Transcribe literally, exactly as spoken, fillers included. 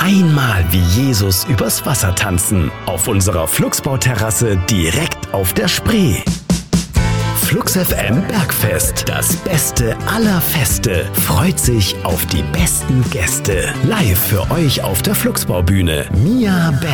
einmal wie Jesus übers Wasser tanzen. Auf unserer Flugsbauterrasse direkt auf der Spree. Flux F M Bergfest, das Beste aller Feste, freut sich auf die besten Gäste. Live für euch auf der Flugsbaubühne. Mia Berg.